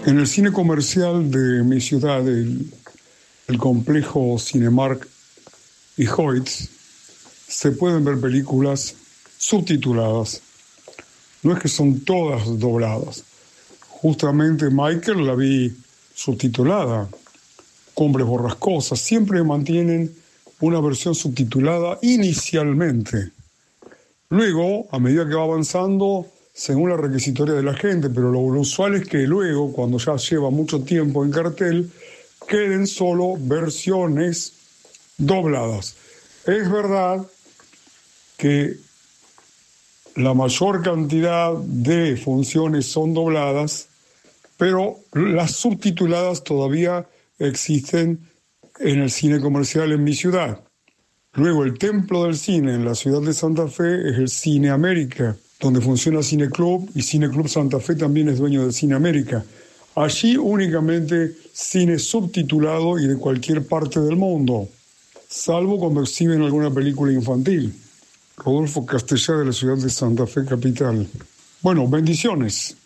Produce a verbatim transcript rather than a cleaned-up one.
En el cine comercial de mi ciudad, el, el complejo Cinemark y Hoyts, se pueden ver películas subtituladas. No es que son todas dobladas. Justamente Michael la vi subtitulada. Cumbres borrascosas siempre mantienen una versión subtitulada inicialmente. Luego, a medida que va avanzando, según la requisitoria de la gente, pero lo, lo usual es que luego, cuando ya lleva mucho tiempo en cartel, queden solo versiones dobladas. Es verdad que la mayor cantidad de funciones son dobladas, pero las subtituladas todavía existen en el cine comercial en mi ciudad. Luego, el templo del cine en la ciudad de Santa Fe es el Cine América, donde funciona Cine Club, y Cine Club Santa Fe también es dueño del Cine América. Allí únicamente cine subtitulado y de cualquier parte del mundo, salvo cuando exhiben alguna película infantil. Rodolfo Castellá, de la ciudad de Santa Fe capital. Bueno, bendiciones.